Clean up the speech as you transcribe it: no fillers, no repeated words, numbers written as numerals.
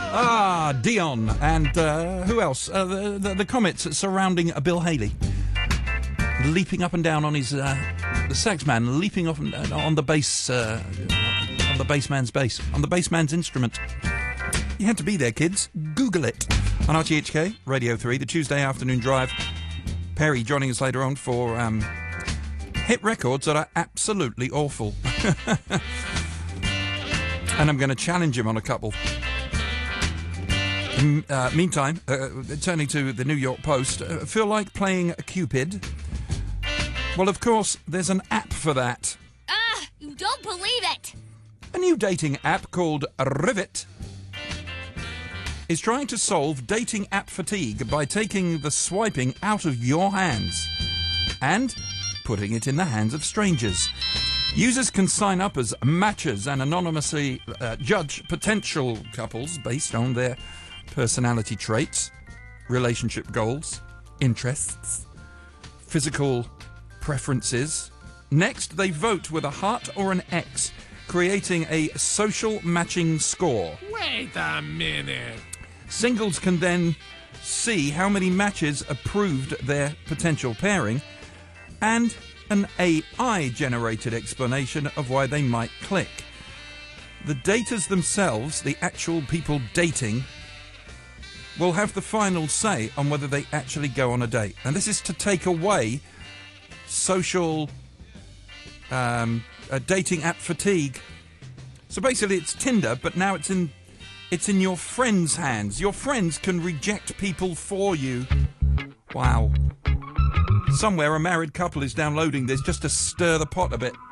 Dion and who else? The Comets surrounding Bill Haley, leaping up and down on his the sax man leaping off on the bass on the bassman's bass on the bassman's instrument. You had to be there, kids. Google it on RTHK Radio 3, the Tuesday afternoon drive. Perry joining us later on for hit records that are absolutely awful, and I'm going to challenge him on a couple. Meantime, turning to the New York Post, feel like playing Cupid? Well, of course, there's an app for that. You don't believe it! A new dating app called Rivet is trying to solve dating app fatigue by taking the swiping out of your hands and putting it in the hands of strangers. Users can sign up as matchers and anonymously judge potential couples based on their personality traits, relationship goals, interests, physical preferences. Next, they vote with a heart or an X, creating a social matching score. Wait a minute. Singles can then see how many matches approved their potential pairing and an AI-generated explanation of why they might click. The daters themselves, the actual people dating, will have the final say on whether they actually go on a date. And this is to take away social dating app fatigue. So basically it's Tinder, but now it's in your friends' hands. Your friends can reject people for you. Wow. Somewhere a married couple is downloading this just to stir the pot a bit.